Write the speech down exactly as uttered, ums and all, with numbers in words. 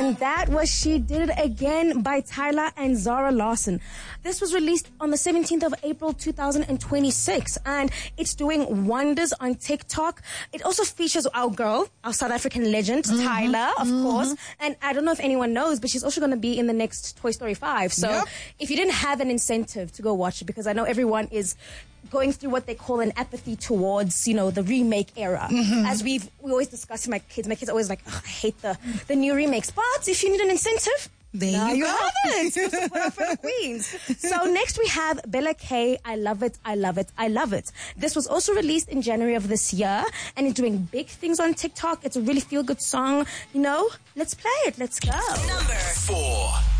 And that was She Did It Again by Tyler and Zara Larsson. This was released on the seventeenth of April two thousand twenty-six, and it's doing wonders on TikTok. It also features our girl, our South African legend, mm-hmm. Tyler, of mm-hmm. course. And I don't know if anyone knows, but she's also going to be in the next Toy Story five. So yep. if you didn't have an incentive to go watch it, because I know everyone is going through what they call an apathy towards, you know, the remake era. Mm-hmm. As we've we always discuss with my kids. My kids are always like, oh, I hate the, the new remakes. But if you need an incentive, there now you, you go. have it. Support our fellow queens. So next we have Bella K, I Love It, I Love It, I Love It. This was also released in January of this year, and it's doing big things on TikTok. It's a really feel-good song. You know, let's play it. Let's go. Number four.